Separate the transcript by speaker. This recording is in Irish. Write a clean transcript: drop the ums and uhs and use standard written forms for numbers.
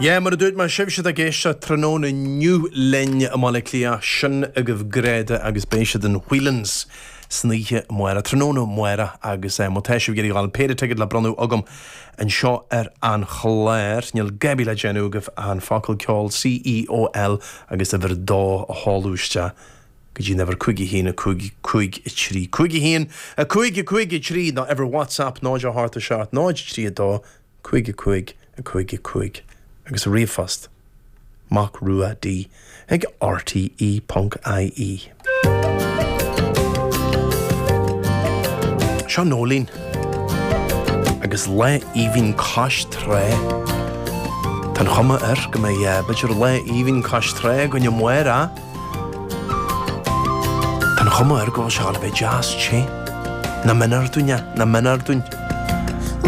Speaker 1: Ja, mar dúirt mar sibse a géiste tróna nniu lenne a mála clia sin agah gréide agus béise den Whelan's sníthe muire tróna muire agus motéisih géirí gáil péide teigid le branú agam an seo an chléir níl gabi le genúgah an facail ceáil CEOL agus a bhar dá a hálúiste go dtí never cuigi hín a cuig i trí. Cuigi hín a cuig i trí ná ever WhatsApp náid a háta seart náid trí a dá cuig a cuig. Agus a riomhfast Mac Rua D ag RTE.ie. Seo nólín agus le íhín cais tré Tan chuma go mé beidir le íhín cais tré go muire Tan chuma go seála bheith jazz sé na menar dúne